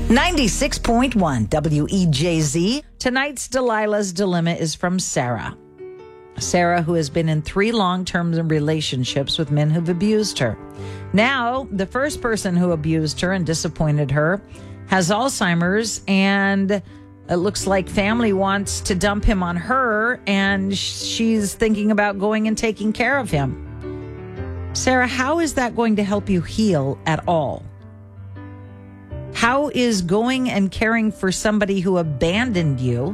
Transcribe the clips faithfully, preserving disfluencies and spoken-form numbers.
ninety-six point one W E J Z. Tonight's Delilah's Dilemma is from Sarah. Sarah, who has been in three long-term relationships with men who've abused her. Now, the first person who abused her and disappointed her has Alzheimer's, and it looks like family wants to dump him on her, and she's thinking about going and taking care of him. Sarah, how is that going to help you heal at all? How is going and caring for somebody who abandoned you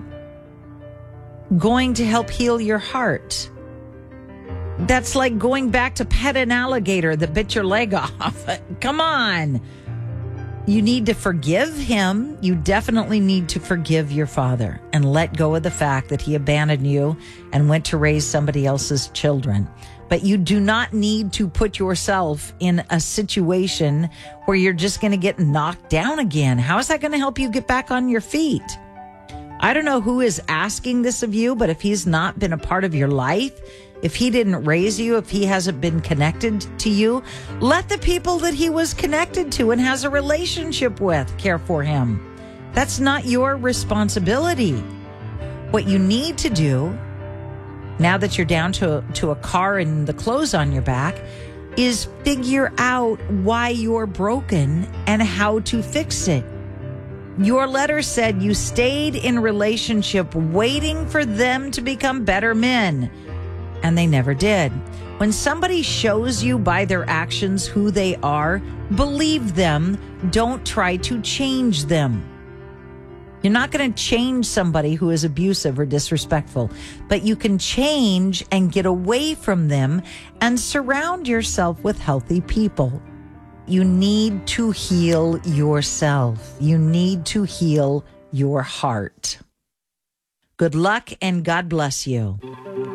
going to help heal your heart? That's like going back to pet an alligator that bit your leg off. Come on. You need to forgive him. You definitely need to forgive your father and let go of the fact that he abandoned you and went to raise somebody else's children. But you do not need to put yourself in a situation where you're just going to get knocked down again. How is that going to help you get back on your feet? I don't know who is asking this of you, but if he's not been a part of your life, if he didn't raise you, if he hasn't been connected to you, let the people that he was connected to and has a relationship with care for him. That's not your responsibility. What you need to do, now that you're down to, to a car and the clothes on your back, is figure out why you're broken and how to fix it. Your letter said you stayed in relationship waiting for them to become better men, and they never did. When somebody shows you by their actions who they are, believe them. Don't try to change them. You're not going to change somebody who is abusive or disrespectful, but you can change and get away from them and surround yourself with healthy people. You need to heal yourself. You need to heal your heart. Good luck and God bless you.